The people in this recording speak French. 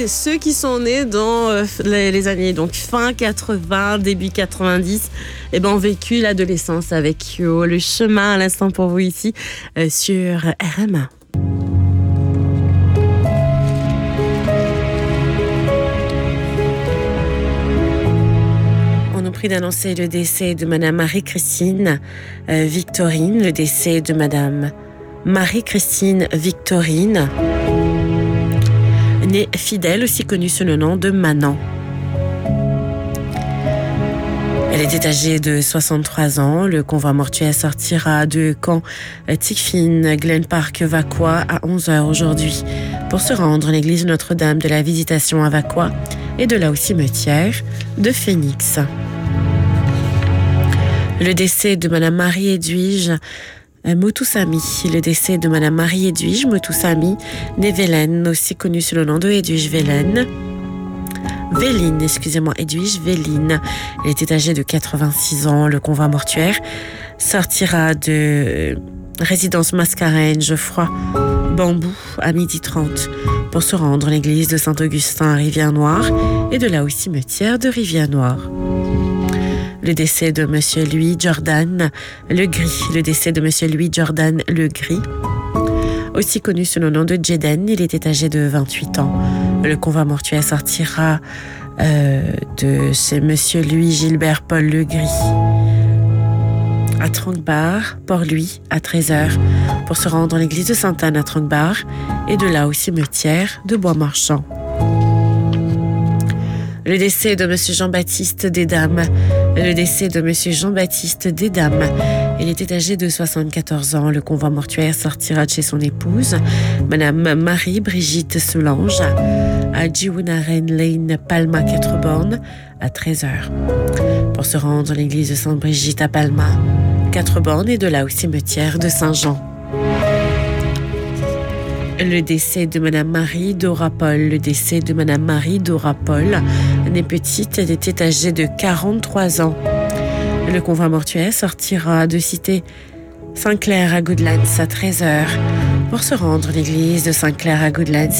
ceux qui sont nés dans les années donc fin 80, début 90, ont vécu l'adolescence avec Yo. Le chemin à l'instant pour vous ici sur RMA. On nous prie d'annoncer le décès de Madame Marie-Christine Victorine, le décès de Madame Marie-Christine Victorine, née Fidèle, aussi connue sous le nom de Manon. Elle était âgée de 63 ans. Le convoi mortuaire sortira de camp Tickfin, Glen Park, Vacois à 11h aujourd'hui pour se rendre à l'église Notre-Dame de la Visitation à Vacois et de là au cimetière de Phoenix. Le décès de Madame Marie-Edwige Moutoussamy, le décès de Madame Marie-Edwige Moutoussamy, née Vélène, aussi connue sous le nom de Edwige Véline, Edwige Véline. Elle était âgée de 86 ans. Le convoi mortuaire sortira de résidence Mascareignes, Geoffroy Bambou à 12h30 pour se rendre à l'église de Saint-Augustin à Rivière-Noire et de là au cimetière de Rivière-Noire. Le décès de Monsieur Louis Jordan Legris. Le décès de Monsieur Louis Jordan Legris, aussi connu sous le nom de Jeden. Il était âgé de 28 ans. Le convoi mortuaire sortira de chez Monsieur Louis Gilbert Paul Legris à Tranquebar, Port-Louis, à 13h pour se rendre à l'église de Sainte-Anne à Tranquebar et de là au cimetière de Bois-Marchand. Le décès de Monsieur Jean-Baptiste Desdames. Le décès de Monsieur Jean-Baptiste Desdames. Il était âgé de 74 ans. Le convoi mortuaire sortira de chez son épouse, Madame Marie-Brigitte Soulange, à Jiwunaren Lane, Palma 4 bornes, à 13h. Pour se rendre à l'église de Sainte-Brigitte à Palma, 4 bornes et de là au cimetière de Saint-Jean. Le décès de Madame Marie Dora Paul. Le décès de Madame Marie Dora Paul, née petite, elle était âgée de 43 ans. Le convoi mortuaire sortira de cité Saint-Clair à Goodlands à 13h pour se rendre à l'église de Saint-Clair à Goodlands